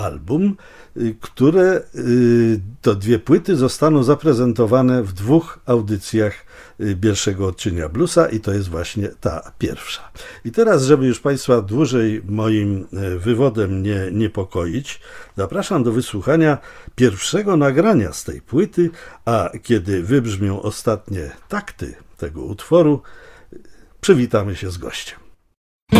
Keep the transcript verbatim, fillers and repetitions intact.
album, które to dwie płyty zostaną zaprezentowane w dwóch audycjach Bielszego Odcienia Bluesa i to jest właśnie ta pierwsza. I teraz, żeby już Państwa dłużej moim wywodem nie niepokoić, zapraszam do wysłuchania pierwszego nagrania z tej płyty, a kiedy wybrzmią ostatnie takty tego utworu, przywitamy się z gościem.